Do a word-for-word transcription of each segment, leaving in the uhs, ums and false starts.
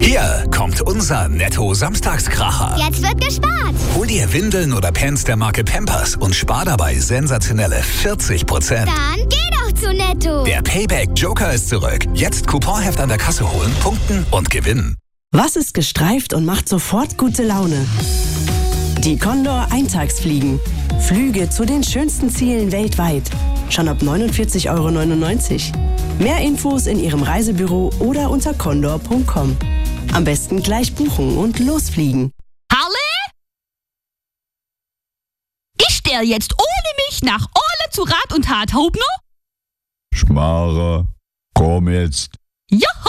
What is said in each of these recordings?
Hier kommt unser Netto-Samstagskracher. Jetzt wird gespart. Hol dir Windeln oder Pants der Marke Pampers und spar dabei sensationelle vierzig Prozent. Dann geh doch zu Netto. Der Payback-Joker ist zurück. Jetzt Couponheft an der Kasse holen, punkten und gewinnen. Was ist gestreift und macht sofort gute Laune? Die Condor Eintagsfliegen. Flüge zu den schönsten Zielen weltweit. Schon ab neunundvierzig Euro neunundneunzig. Mehr Infos in Ihrem Reisebüro oder unter condor punkt com. Am besten gleich buchen und losfliegen. Harle? Ich stell jetzt ohne mich nach Orle zu Rat und Tat, Hauptner? Schmarre, komm jetzt. Joho!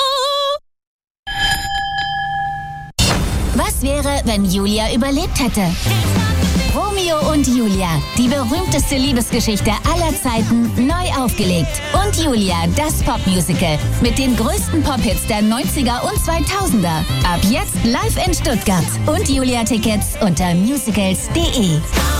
Was wäre, wenn Julia überlebt hätte? Romeo und Julia, die berühmteste Liebesgeschichte aller Zeiten, neu aufgelegt. Und Julia, das Popmusical mit den größten Pop-Hits der neunziger und zweitausender. Ab jetzt live in Stuttgart. Und Julia-Tickets unter musicals punkt de.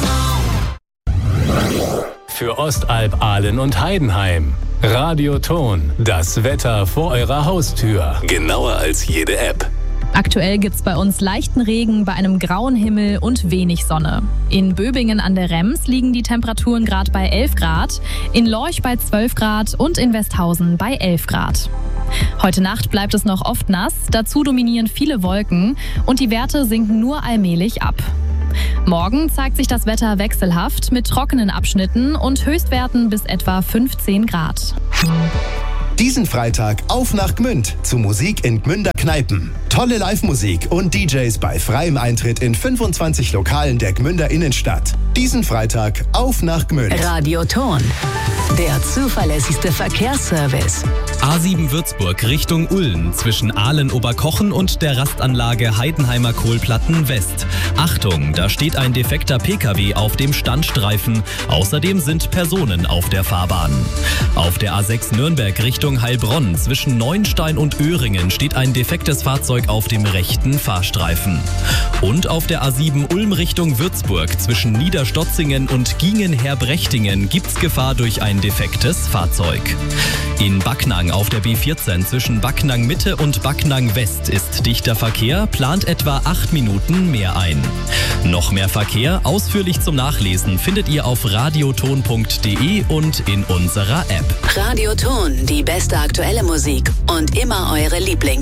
Für Ostalb, Aalen und Heidenheim. Radioton, das Wetter vor eurer Haustür. Genauer als jede App. Aktuell gibt's bei uns leichten Regen bei einem grauen Himmel und wenig Sonne. In Böbingen an der Rems liegen die Temperaturen gerade bei elf Grad, in Lorch bei zwölf Grad und in Westhausen bei elf Grad. Heute Nacht bleibt es noch oft nass, dazu dominieren viele Wolken und die Werte sinken nur allmählich ab. Morgen zeigt sich das Wetter wechselhaft mit trockenen Abschnitten und Höchstwerten bis etwa fünfzehn Grad. Diesen Freitag auf nach Gmünd zu Musik in Gmünder Kneipen. Tolle Live-Musik und D Js bei freiem Eintritt in fünfundzwanzig Lokalen der Gmünder Innenstadt. Diesen Freitag auf nach Gmünd. Radioton, der zuverlässigste Verkehrsservice. A sieben Würzburg Richtung Ulm zwischen Aalen-Oberkochen und der Rastanlage Heidenheimer Kohlplatten West. Achtung, da steht ein defekter P K W auf dem Standstreifen. Außerdem sind Personen auf der Fahrbahn. Auf der A sechs Nürnberg Richtung Heilbronn zwischen Neuenstein und Öhringen steht ein defektes Fahrzeug auf dem rechten Fahrstreifen. Und auf der A sieben Ulm Richtung Würzburg zwischen Niederstotzingen und Giengen-Herbrechtingen gibt's Gefahr durch ein defektes Fahrzeug. In Backnang auf der B vierzehn zwischen Backnang Mitte und Backnang West ist dichter Verkehr, plant etwa acht Minuten mehr ein. Noch mehr Verkehr, ausführlich zum Nachlesen, findet ihr auf radioton punkt de und in unserer App. Radioton, die beste aktuelle Musik und immer eure Lieblings